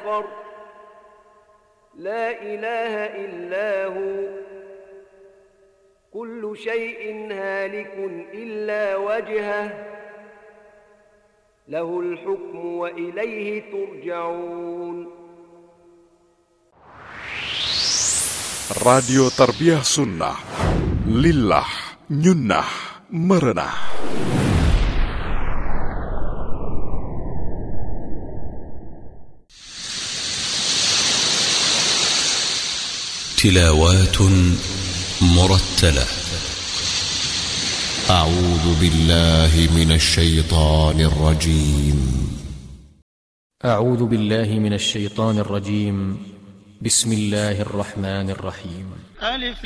آخر لا إله إلا هو كل شيء هالك إلا وجهه له الحكم وإليه ترجعون. راديو تربية سنة لله ننه مرنه. تلاوات مرتلة. أعوذ بالله من الشيطان الرجيم. أعوذ بالله من الشيطان الرجيم. بسم الله الرحمن الرحيم.